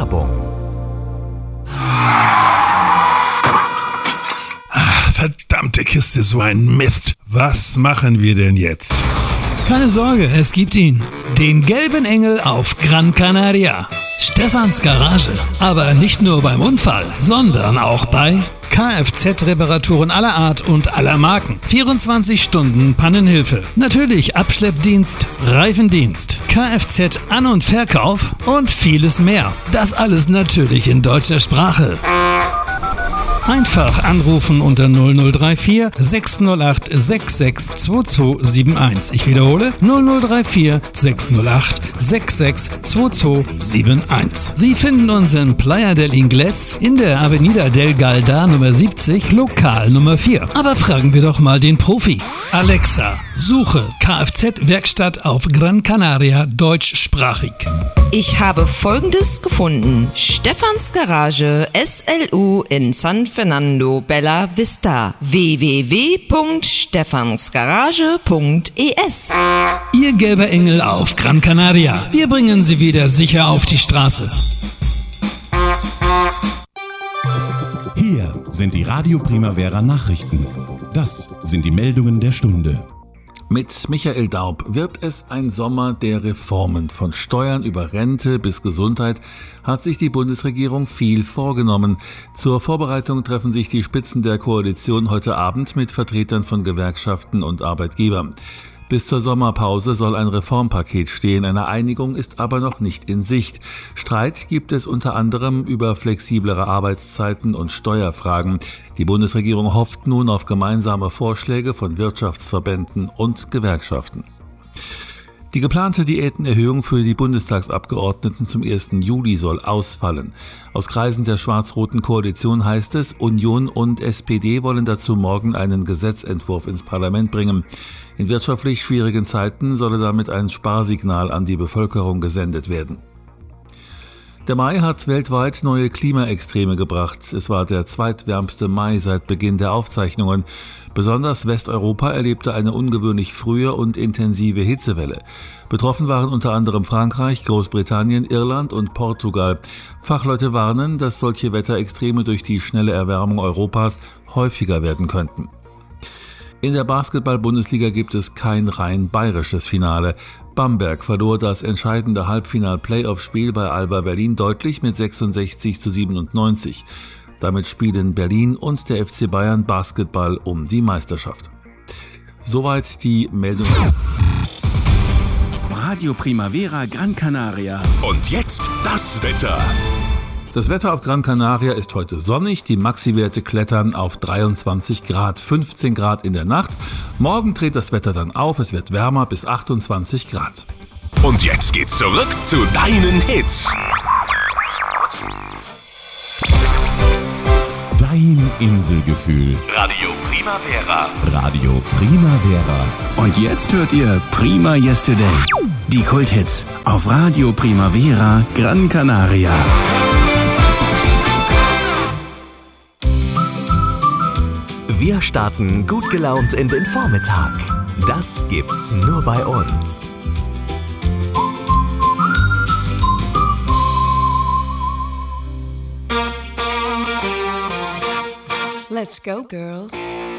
Werbung. Verdammte Kiste, so ein Mist. Was machen wir denn jetzt? Keine Sorge, es gibt ihn. Den gelben Engel auf Gran Canaria. Stefans Garage. Aber nicht nur beim Unfall, sondern auch bei Kfz-Reparaturen aller Art und aller Marken. 24 Stunden Pannenhilfe. Natürlich Abschleppdienst, Reifendienst, Kfz-An- und Verkauf und vieles mehr. Das alles natürlich in deutscher Sprache. Einfach anrufen unter 0034 608 662271. Ich wiederhole 0034 608 662271. Sie finden uns in Playa del Ingles in der Avenida del Galda Nummer 70, Lokal Nummer 4. Aber fragen wir doch mal den Profi. Alexa, suche Kfz-Werkstatt auf Gran Canaria deutschsprachig. Ich habe Folgendes gefunden. Stefans Garage SLU in San Fernando Bella Vista. www.stefansgarage.es. Ihr gelber Engel auf Gran Canaria. Wir bringen Sie wieder sicher auf die Straße. Hier sind die Radio Primavera Nachrichten. Das sind die Meldungen der Stunde. Mit Michael Daub wird es ein Sommer der Reformen. Von Steuern über Rente bis Gesundheit hat sich die Bundesregierung viel vorgenommen. Zur Vorbereitung treffen sich die Spitzen der Koalition heute Abend mit Vertretern von Gewerkschaften und Arbeitgebern. Bis zur Sommerpause soll ein Reformpaket stehen. Eine Einigung ist aber noch nicht in Sicht. Streit gibt es unter anderem über flexiblere Arbeitszeiten und Steuerfragen. Die Bundesregierung hofft nun auf gemeinsame Vorschläge von Wirtschaftsverbänden und Gewerkschaften. Die geplante Diätenerhöhung für die Bundestagsabgeordneten zum 1. Juli soll ausfallen. Aus Kreisen der schwarz-roten Koalition heißt es, Union und SPD wollen dazu morgen einen Gesetzentwurf ins Parlament bringen. In wirtschaftlich schwierigen Zeiten solle damit ein Sparsignal an die Bevölkerung gesendet werden. Der Mai hat weltweit neue Klimaextreme gebracht. Es war der zweitwärmste Mai seit Beginn der Aufzeichnungen. Besonders Westeuropa erlebte eine ungewöhnlich frühe und intensive Hitzewelle. Betroffen waren unter anderem Frankreich, Großbritannien, Irland und Portugal. Fachleute warnen, dass solche Wetterextreme durch die schnelle Erwärmung Europas häufiger werden könnten. In der Basketball-Bundesliga gibt es kein rein bayerisches Finale. Bamberg verlor das entscheidende Halbfinal-Playoff-Spiel bei Alba Berlin deutlich mit 66:97. Damit spielen Berlin und der FC Bayern Basketball um die Meisterschaft. Soweit die Meldung. Radio Primavera Gran Canaria. Und jetzt das Wetter. Das Wetter auf Gran Canaria ist heute sonnig. Die Maxi-Werte klettern auf 23 Grad, 15 Grad in der Nacht. Morgen dreht das Wetter dann auf. Es wird wärmer bis 28 Grad. Und jetzt geht's zurück zu deinen Hits. Dein Inselgefühl. Radio Primavera. Radio Primavera. Und jetzt hört ihr Prima Yesterday. Die Kulthits auf Radio Primavera Gran Canaria. Wir starten gut gelaunt in den Vormittag. Das gibt's nur bei uns. Let's go, girls.